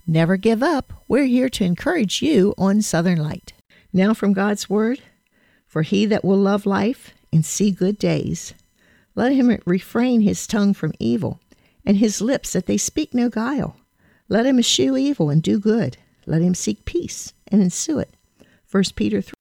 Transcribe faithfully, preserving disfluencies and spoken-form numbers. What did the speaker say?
Never give up. We're here to encourage you on Southern Light. Now from God's Word, for he that will love life and see good days, let him refrain his tongue from evil, and his lips that they speak no guile. Let him eschew evil and do good. Let him seek peace and ensue it. First Peter three.